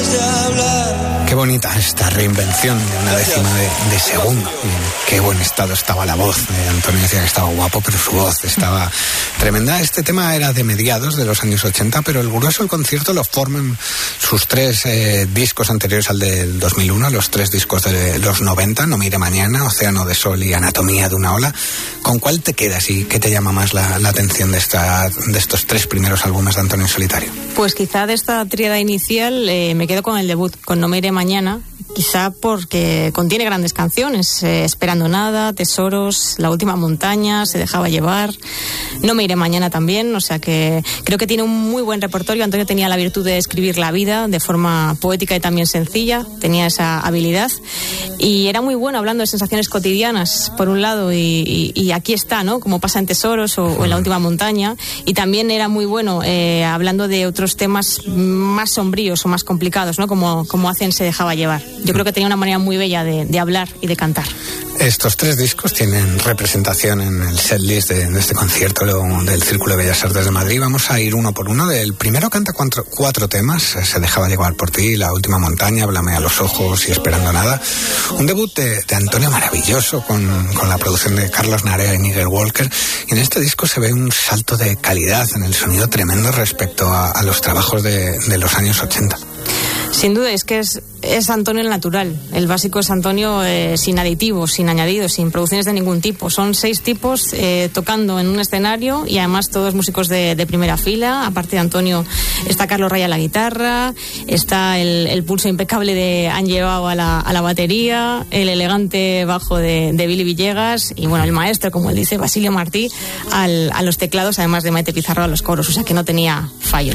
antes de hablar. Qué bonita esta reinvención de una décima de segundo. Qué buen estado estaba la voz. Antonio decía que estaba guapo, pero su voz estaba tremenda. Este tema era de mediados de los años 80, pero el grueso del concierto lo forman sus tres discos anteriores al del 2001, los tres discos de los 90, No mire mañana, Océano de sol y Anatomía de una ola. ¿Con cuál te quedas y qué te llama más la atención de estos tres primeros álbumes de Antonio en solitario? Pues quizá de esta tríada inicial me quedo con el debut, con No me iré mañana, quizá porque contiene grandes canciones, Esperando nada, Tesoros, La última montaña, Se dejaba llevar, No me iré mañana también, o sea que creo que tiene un muy buen repertorio. Antonio tenía la virtud de escribir la vida de forma poética y también sencilla, tenía esa habilidad y era muy bueno hablando de sensaciones cotidianas, por un lado, y aquí está, ¿no? Como pasa en Tesoros o en La última montaña, y también era muy bueno hablando de otros temas más sombríos o más complicados, ¿no? Como hacen Se dejaba llevar. Yo creo que tenía una manera muy bella de hablar y de cantar. Estos tres discos tienen representación en el setlist de este concierto del Círculo de Bellas Artes de Madrid. Vamos a ir uno por uno. El primero canta cuatro temas, Se dejaba llevar por ti, La última montaña, Háblame a los ojos y Esperando nada. Un debut de Antonio maravilloso con la producción de Carlos Narea y Nigel Walker. Y en este disco se ve un salto de calidad en el sonido tremendo respecto a los trabajos de los años 80. Sin duda, es que es Antonio el natural. El básico es Antonio sin aditivos, sin añadidos, sin producciones de ningún tipo. Son 6 tipos tocando en un escenario y además todos músicos de primera fila. Aparte de Antonio está Carlos Raya a la guitarra, está el pulso impecable de Ángel Bao a la batería, el elegante bajo de Billy Villegas y bueno, el maestro, como él dice, Basilio Martí a los teclados, además de Maite Pizarro a los coros. O sea que no tenía fallo.